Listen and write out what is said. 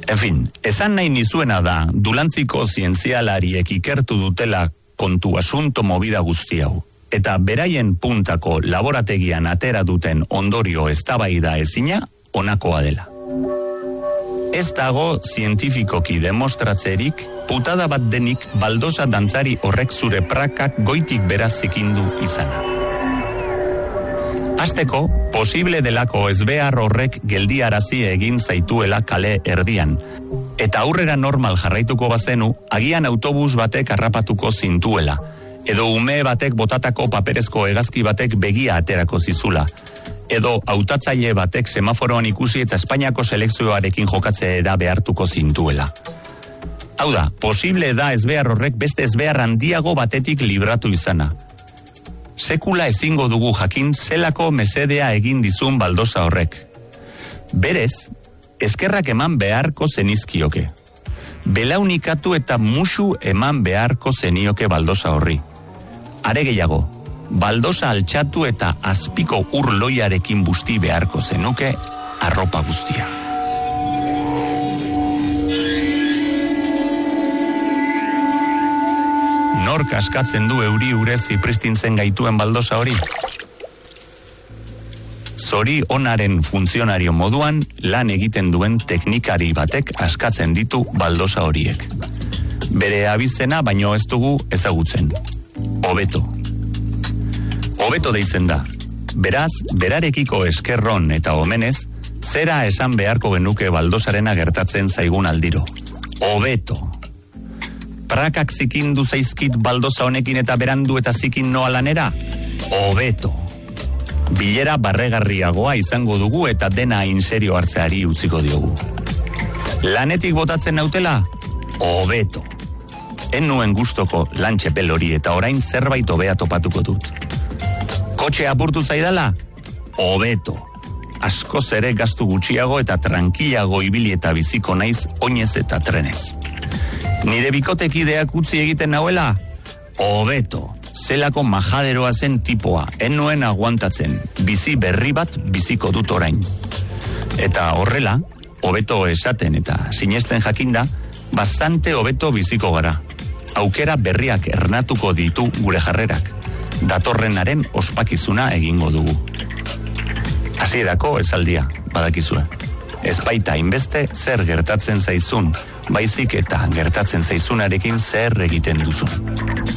En fin, esan nahi nizuena da, dulantziko zientzialariek ikertu dutela kontu asunto movida guzti hau. Eta beraien puntako laborategian atera duten ondorio eztabaida ezina honakoa dela. Ez dago zientifikoki demostratzerik putada bat denik baldosa dantzari horrek zure prakak goitik beraz zikindu izana. Hasteko, posible delako ezbehar horrek geldiarazi egin zaituela kale erdian, eta aurrera normal jarraituko bazenu, agian autobus batek harrapatuko zintuela, edo ume batek botatako paperezko hegazki batek begia aterako zizula, edo hautatzaile batek semaforoan ikusi eta Espainiako selekzioarekin jokatzera behartuko zintuela. Hau da, posible da ezbehar horrek beste ezbehar handiago batetik libratu izana. Sekula ezingo dugu jakin zelako mesedea egin dizun baldosa horrek. Berez, eskerrak eman beharko zenizkioke. Belaunikatu eta musu eman beharko zenioke baldosa horri. Are gehiago, baldosa altxatu eta azpiko urloiarekin busti beharko zenuke arropa guztia. Nork askatzen du euri urez zipristintzen gaituen baldosa hori? Zori onaren funtzionario moduan lan egiten duen teknikari batek askatzen ditu baldosa horiek. Bere abizena baino ez dugu ezagutzen. Hobeto. Hobeto deitzen da. Beraz, berarekiko eskerron eta omenez, zera esan beharko genuke baldosarena gertatzen zaigun aldiro. Hobeto. Prakak zikindu zaizkit baldosa honekin eta berandu eta zikin noa lanera? Hobeto. Bilera barregarriagoa izango dugu eta dena inserio hartzeari utziko diogu. Lanetik botatzen nautela? Hobeto. En nuen gustoko lantxepel hori eta orain zerbait hobea topatuko dut. Kotxe apurtu zaidala? Hobeto. Askoz ere gastu gutxiago eta tranquilago ibili eta biziko naiz oinez eta trenez. Nire bikotekideak utzi egiten nauela? Hobeto. Zelako majaderoa zen tipoa, en nuen aguantatzen, bizi berri bat biziko dut orain. Eta horrela, hobeto esaten eta sinesten jakinda, bastante hobeto biziko gara. Aukera berriak ernatuko ditu gure jarrerak. Datorrenaren ospakizuna egingo dugu. Hasierako esaldia, badakizue. Ez baita inbeste zer gertatzen zaizun, baizik eta gertatzen zaizunarekin zer egiten duzun.